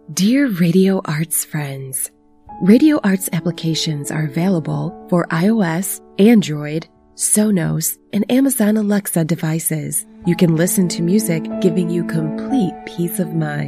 Dear Radio Arts friends, Radio Arts applications are available for iOS, Android, Sonos, and Amazon Alexa devices. You can listen to music giving you complete peace of mind.